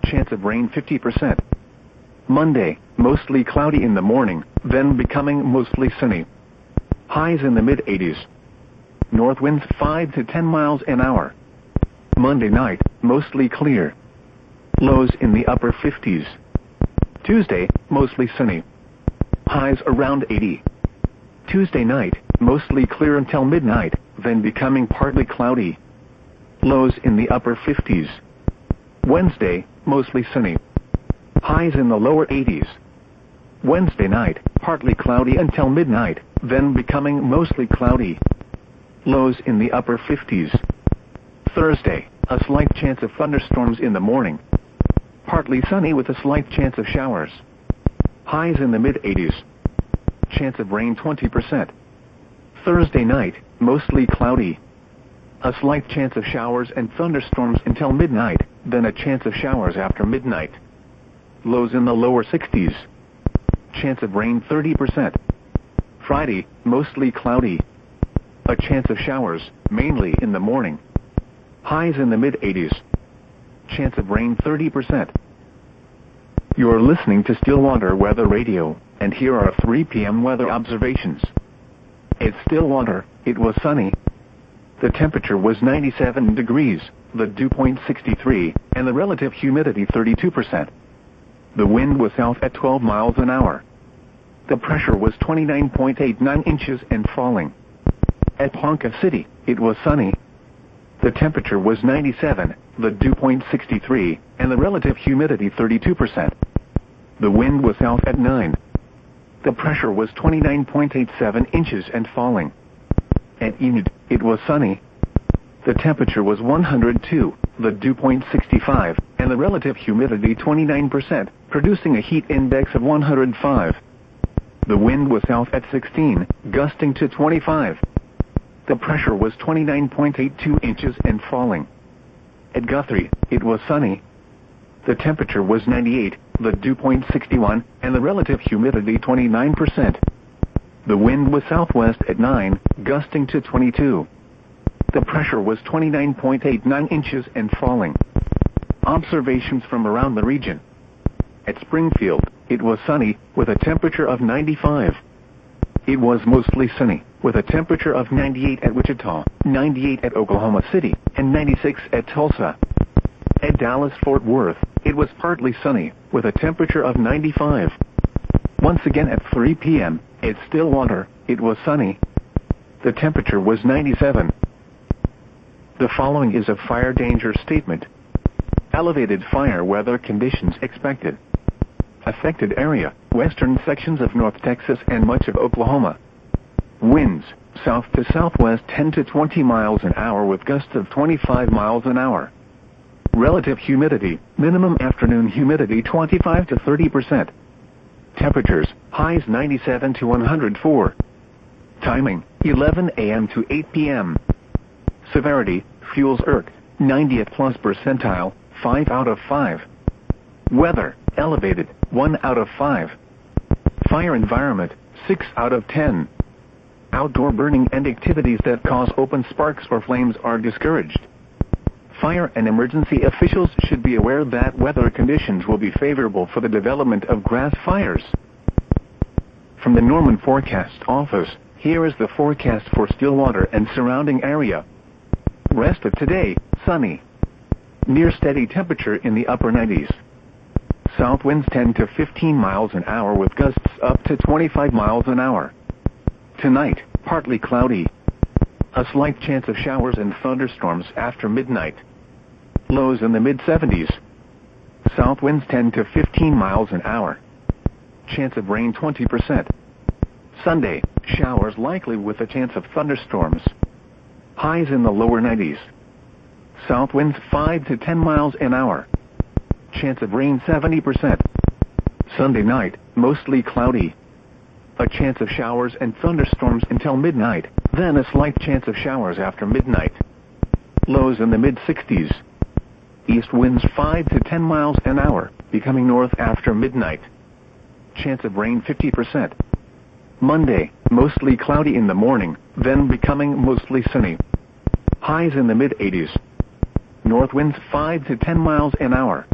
chance of rain 50%. Monday, mostly cloudy in the morning, then becoming mostly sunny. Highs in the mid-80s. North winds 5 to 10 miles an hour. Monday night, mostly clear. Lows in the upper 50s. Tuesday, mostly sunny. Highs around 80. Tuesday night, mostly clear until midnight, then becoming partly cloudy. Lows in the upper 50s. Wednesday, mostly sunny. Highs in the lower 80s. Wednesday night, partly cloudy until midnight, then becoming mostly cloudy. Lows in the upper 50s. Thursday, a slight chance of thunderstorms in the morning. Partly sunny with a slight chance of showers. Highs in the mid-80s. Chance of rain 20%. Thursday night, mostly cloudy. A slight chance of showers and thunderstorms until midnight, then a chance of showers after midnight. Lows in the lower 60s. Chance of rain 30%. Friday, mostly cloudy. A chance of showers, mainly in the morning. Highs in the mid-80s. Chance of rain 30%. You're listening to Stillwater Weather Radio, and here are 3 p.m. weather observations. At Stillwater, it was sunny. The temperature was 97 degrees, the dew point 63, and the relative humidity 32%. The wind was south at 12 miles an hour. The pressure was 29.89 inches and falling. At Ponca City, it was sunny. The temperature was 97, the dew point 63, and the relative humidity 32%. The wind was south at 9. The pressure was 29.87 inches and falling. At Enid, it was sunny. The temperature was 102, the dew point 65, and the relative humidity 29%, producing a heat index of 105. The wind was south at 16, gusting to 25. The pressure was 29.82 inches and falling. At Guthrie, it was sunny. The temperature was 98, the dew point 61, and the relative humidity 29%. The wind was southwest at 9, gusting to 22. The pressure was 29.89 inches and falling. Observations from around the region. At Springfield, it was sunny, with a temperature of 95. It was mostly sunny, with a temperature of 98 at Wichita, 98 at Oklahoma City, and 96 at Tulsa. At Dallas-Fort Worth, it was partly sunny, with a temperature of 95. Once again at 3 p.m., at Stillwater, it was sunny. The temperature was 97. The following is a fire danger statement. Elevated fire weather conditions expected. Affected area, western sections of North Texas and much of Oklahoma. Winds, south to southwest 10 to 20 miles an hour with gusts of 25 miles an hour. Relative humidity, minimum afternoon humidity 25 to 30%. Temperatures, highs 97 to 104. Timing, 11 a.m. to 8 p.m. Severity, fuels IRC, 90th plus percentile, 5 out of 5. Weather, elevated, 1 out of 5. Fire environment, 6 out of 10. Outdoor burning and activities that cause open sparks or flames are discouraged. Fire and emergency officials should be aware that weather conditions will be favorable for the development of grass fires. From the Norman Forecast Office, here is the forecast for Stillwater and surrounding area. Rest of today, sunny. Near steady temperature in the upper 90s. South winds 10 to 15 miles an hour with gusts up to 25 miles an hour. Tonight, partly cloudy. A slight chance of showers and thunderstorms after midnight. Lows in the mid-70s. South winds 10 to 15 miles an hour. Chance of rain 20%. Sunday, showers likely with a chance of thunderstorms. Highs in the lower 90s. South winds 5 to 10 miles an hour. Chance of rain 70%. Sunday night, mostly cloudy. A chance of showers and thunderstorms until midnight, then a slight chance of showers after midnight. Lows in the mid-60s. East winds 5 to 10 miles an hour, becoming north after midnight. Chance of rain 50%. Monday, mostly cloudy in the morning, then becoming mostly sunny. Highs in the mid-80s. North winds 5 to 10 miles an hour.